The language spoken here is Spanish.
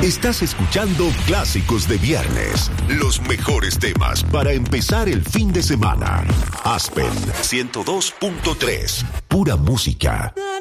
Estás escuchando Clásicos de Viernes. Los mejores temas para empezar el fin de semana. Aspen 102.3. Pura música.